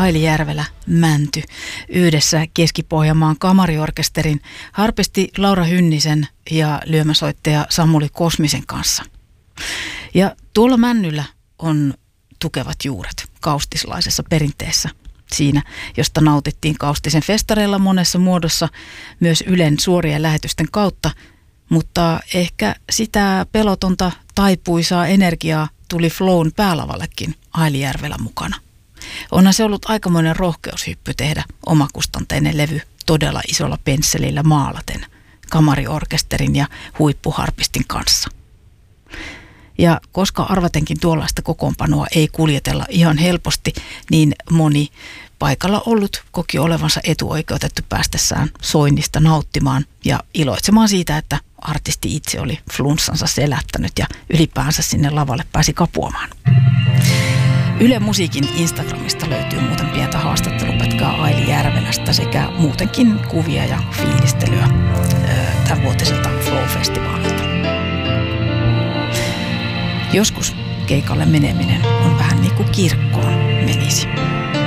Aili Järvelä, Mänty, yhdessä Keski-Pohjanmaan kamariorkesterin, harpisti Laura Hynnisen ja lyömäsoittaja Samuli Kosmisen kanssa. Ja tuolla Männyllä on tukevat juuret kaustislaisessa perinteessä. Siinä, josta nautittiin Kaustisen festareilla monessa muodossa, myös Ylen suorien lähetysten kautta, mutta ehkä sitä pelotonta taipuisaa energiaa tuli Flown päälavallekin Aili Järvelä mukana. Onhan se ollut aikamoinen rohkeushyppy tehdä omakustanteinen levy todella isolla pensselillä maalaten kamariorkesterin ja huippuharpistin kanssa. Ja koska arvatenkin tuollaista kokoonpanoa ei kuljetella ihan helposti, niin moni paikalla ollut koki olevansa etuoikeutettu päästessään soinnista nauttimaan ja iloitsemaan siitä, että artisti itse oli flunssansa selättänyt ja ylipäänsä sinne lavalle pääsi kapuamaan. Yle Musiikin Instagramista löytyy muuten pientä haastattelupätkää Aili Järvelästä sekä muutenkin kuvia ja fiilistelyä tämänvuotiselta Flow-festivaalilta. Joskus keikalle meneminen on vähän niin kuin kirkkoon menisi.